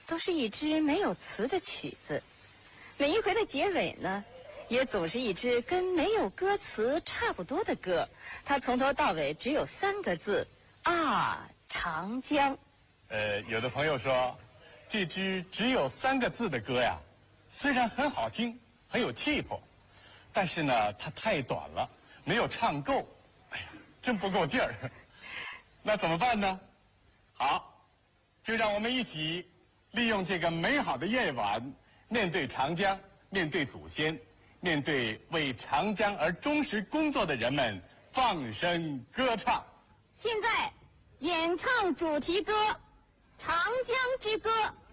都是一支没有词的曲子，每一回的结尾呢，也总是一支跟没有歌词差不多的歌。它从头到尾只有3个字：啊，长江。 有的朋友说，这支只有3个字的歌呀，虽然很好听，很有气魄，但是呢，它太短了，没有唱够。哎呀，真不够劲儿。那怎么办呢？好，就让我们一起利用这个美好的夜晚，面对长江，面对祖先，面对为长江而忠实工作的人们，放声歌唱。 现在演唱主题歌《长江之歌》。